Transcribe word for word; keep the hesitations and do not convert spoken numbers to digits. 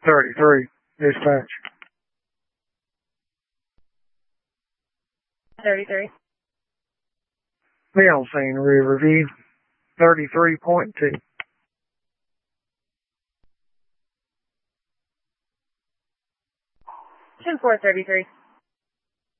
thirty-three, dispatch. thirty-three. Be on scene, Riverview, thirty-three point two. ten four thirty-three.